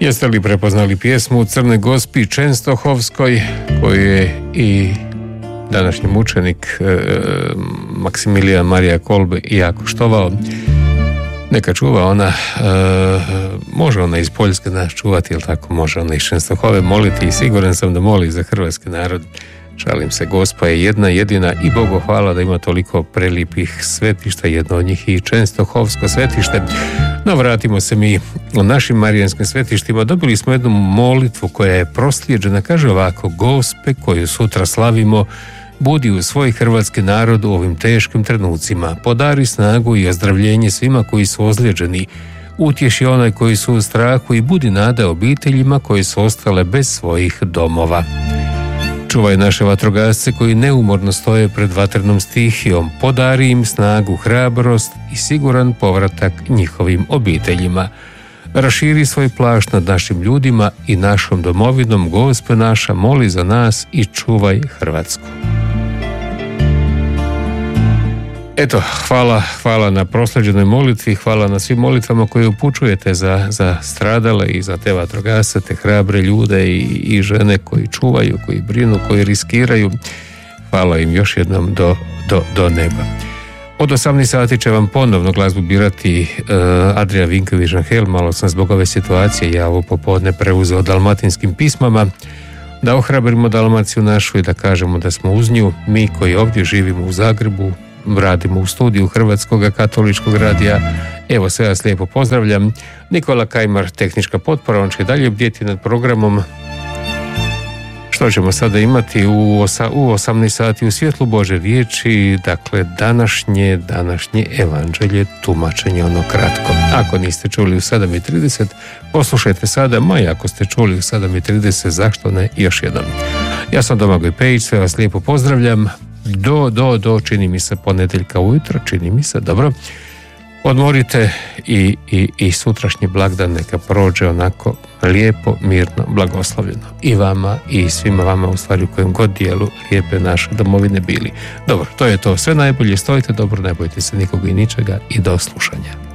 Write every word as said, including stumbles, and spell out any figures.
Jeste li prepoznali pjesmu u Crnoj Gospi Čenstohovskoj, koju je i današnji mučenik e, Maksimilijan Marija Kolbe jako štovao? Neka čuva ona, e, može ona iz Poljske nas čuvati, jel tako, može ona iz Čenstohove moliti i siguran sam da moli za hrvatski narod. Šalim se, Gospa je jedna jedina i Bogu hvala da ima toliko prelijepih svetišta, jedno od njih i Čenstohovsko svetište. No, vratimo se mi o našim marijanskim svetištima. Dobili smo jednu molitvu koja je proslijeđena, kaže ovako: Gospe koju sutra slavimo, budi u svoj hrvatski narod u ovim teškim trenucima, podari snagu i ozdravljenje svima koji su ozlijeđeni, utješi onaj koji su u strahu i budi nada obiteljima koji su ostale bez svojih domova. Čuvaj naše vatrogasce koji neumorno stoje pred vatrenom stihijom, podari im snagu, hrabrost i siguran povratak njihovim obiteljima. Raširi svoj plašt nad našim ljudima i našom domovinom, Gospe naša, moli za nas i čuvaj Hrvatsku. Eto, hvala, hvala na proslijeđenoj molitvi, hvala na svim molitvama koje upućujete za, za stradale i za te vatrogasce, te hrabre ljude i, i žene koji čuvaju, koji brinu, koji riskiraju. Hvala im još jednom do, do, do neba. Od osamnaest sati će vam ponovno glazbu birati uh, Adria Vinković-Žanhel. Malo sam zbog ove situacije ja ovo popodne preuzeo dalmatinskim pismama, da ohrabrimo Dalmaciju našu i da kažemo da smo uz nju, mi koji ovdje živimo u Zagrebu, radimo u studiju Hrvatskog katoličkog radija. Evo, sve vas lijepo pozdravljam. Nikola Kajmar, tehnička potpora, on će dalje bdjeti nad programom. Što ćemo sada imati u, osa, u osamnaest sati u svjetlu Bože riječi, dakle današnje, današnje evanđelje, tumačenje ono kratko. Ako niste čuli u sedam i trideset, poslušajte sada, ma i ako ste čuli u sedam i trideset, zašto ne još jednom. Ja sam Domagoj Pejić, sve vas lijepo pozdravljam. Do, do, do, čini mi se ponedjeljka ujutro, čini mi se, dobro. Odmorite i, i, i sutrašnji blagdan neka prođe onako lijepo, mirno, blagoslovljeno. I vama i svima vama, u stvari u kojem god dijelu lijepe naše domovine bili. Dobro, to je to. Sve najbolje, stojite dobro, ne bojte se nikoga i ničega i do slušanja.